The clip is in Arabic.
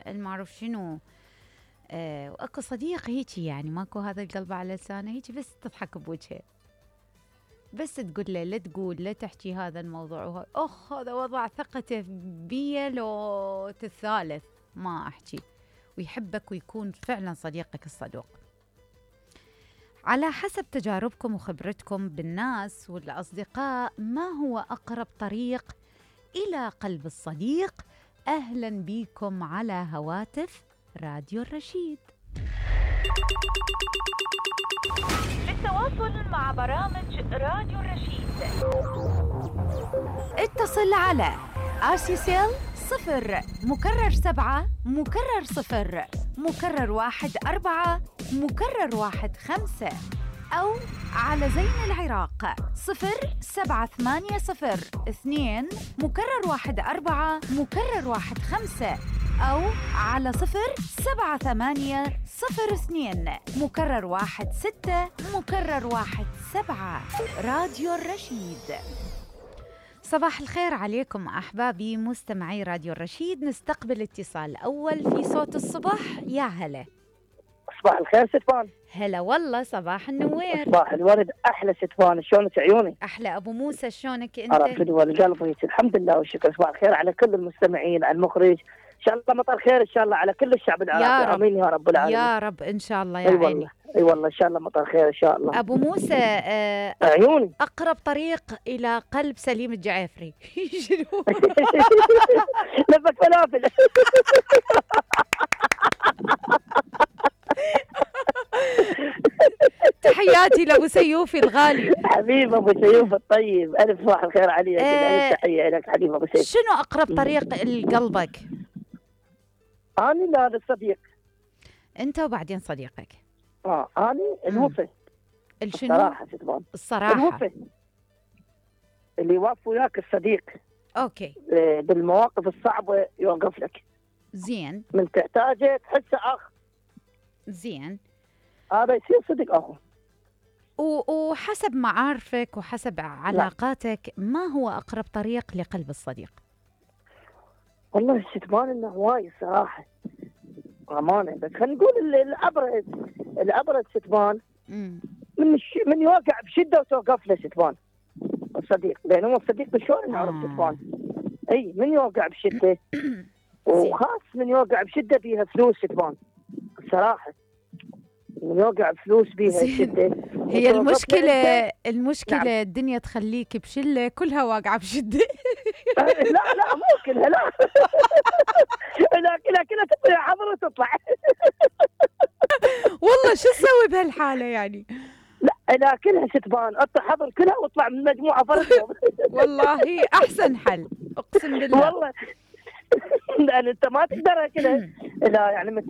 المعروف شنو. واكو صديق هيجي يعني ماكو هذا القلب على لسانه، هيجي بس تضحك بوجهه، بس تقول له لا تقول لا تحكي هذا الموضوع، هذا وضع ثقته بي لو الثالث ما احكي، ويحبك ويكون فعلا صديقك الصدوق. على حسب تجاربكم وخبرتكم بالناس والأصدقاء، ما هو أقرب طريق إلى قلب الصديق؟ أهلا بكم على هواتف راديو الرشيد. للتواصل مع برامج راديو الرشيد اتصل على RCCL 0 مكرر 7 مكرر 0 مكرر 1 4 مكرر 1 5، أو على زين العراق 07802 مكرر 1 4 مكرر 1 5، أو على 07802 مكرر 1 6 مكرر 1 7. راديو الرشيد. صباح الخير عليكم أحبابي مستمعي راديو الرشيد. نستقبل اتصال أول في صوت الصبح. يا هلا. صباح الخير ستفان. هلا والله، صباح النوير. صباح الورد. احلى ستفان، شلونك عيوني؟ احلى ابو موسى، شلونك انت؟ عرفت والقلب. الحمد لله والشكر. صباح الخير على كل المستمعين، على المخرج، ان شاء الله مطر خير ان شاء الله على كل الشعب العراقي. امين يا رب العالمين. يا رب ان شاء الله يا اي عيني. والله اي والله ان شاء الله مطر خير ان شاء الله. ابو موسى، عيوني اقرب طريق الى قلب سليم الجعافري شنو؟ لفك فلافل. تحياتي لابو سيوفي الغالي. حبيب ابو سيوف الطيب، الف صباح الخير عليك. الف تحيه لك حبيب ابو سيوف. شنو اقرب طريق لقلبك؟ اني لا للصديق. انت وبعدين صديقك. اني الوفي. الشنو؟ الصراحه ستفان. الصراحه الوفي اللي يوقف وياك الصديق. اوكي. بالمواقف الصعبه يوقف لك. زين. من تحتاجه تحسه اخ. زين. هذا يصير صديق اخو. وحسب معارفك وحسب علاقاتك، ما هو أقرب طريق لقلب الصديق؟ والله ستمان إنه هواي صراحة أمانة، بس خلينا نقول الأبرز ستمان من يوقع بشدة وتوقف له ستمان الصديق، لأنه الصديق شلون نعرف ستمان؟ أي من يوقع بشدة وخاص من يوقع بشدة بيها فلوس ستمان الصراحة، من يوقع فلوس بيها شدة. هي المشكلة نعم. الدنيا تخليك بشلة كلها واقعة بشدة. لا مو كلها، لا كلها تطلع حضر وتطلع. والله شو تسوي بهالحالة يعني؟ لا كلها ستبان، اطلع حضر كلها واطلع من مجموعة فرق. والله احسن حل اقسم بالله. والله لأن انت ما تقدر كذا، لا يعني